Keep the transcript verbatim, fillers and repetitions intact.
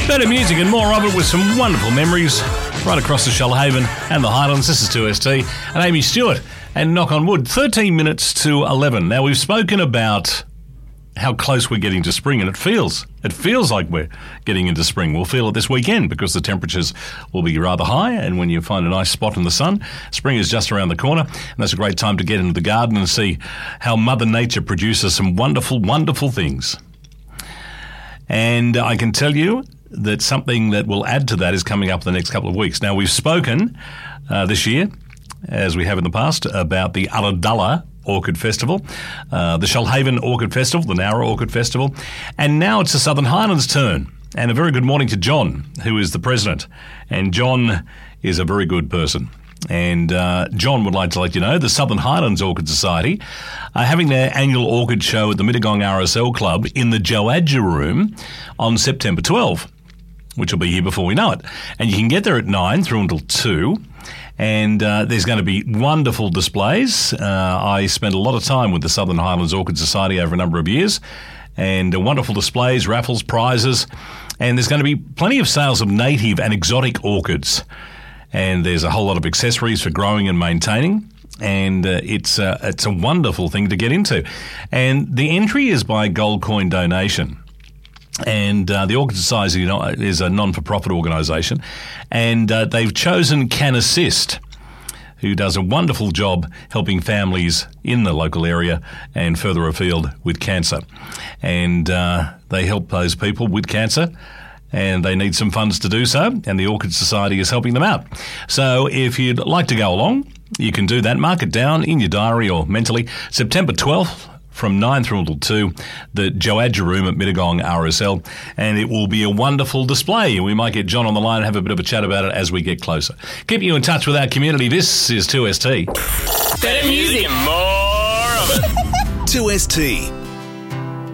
Better music and more of it with some wonderful memories right across the Shoalhaven and the Highlands. This is two S T and Amy Stewart and Knock on Wood. thirteen minutes to eleven. Now, we've spoken about how close we're getting to spring, and it feels, it feels like we're getting into spring. We'll feel it this weekend because the temperatures will be rather high, and when you find a nice spot in the sun, spring is just around the corner, and that's a great time to get into the garden and see how Mother Nature produces some wonderful, wonderful things. And I can tell you that something that will add to that is coming up in the next couple of weeks. Now, we've spoken uh, this year, as we have in the past, about the Ulladulla Orchid Festival, uh, the Shoalhaven Orchid Festival, the Nowra Orchid Festival, and now it's the Southern Highlands' turn. And a very good morning to John, who is the president. And John is a very good person. And uh, John would like to let you know the Southern Highlands Orchid Society are having their annual orchid show at the Mittagong R S L Club in the Joadja Room on September twelfth, which will be here before we know it. And you can get there at nine through until two. And uh, there's going to be wonderful displays. Uh, I spent a lot of time with the Southern Highlands Orchid Society over a number of years, and uh, wonderful displays, raffles, prizes, and there's going to be plenty of sales of native and exotic orchids. And there's a whole lot of accessories for growing and maintaining, and uh, it's, uh, it's a wonderful thing to get into. And the entry is by gold coin donation. And uh, the Orchid Society you know, is a non-for-profit organisation, and uh, they've chosen Can Assist, who does a wonderful job helping families in the local area and further afield with cancer. And uh, they help those people with cancer, and they need some funds to do so, and the Orchid Society is helping them out. So if you'd like to go along, you can do that. Mark it down in your diary or mentally. September twelfth, from nine through until two, the Joadja Room at Mittagong R S L, and it will be a wonderful display. We might get John on the line and have a bit of a chat about it as we get closer. Keep you in touch with our community. This is two S T. Better music, more of it. two S T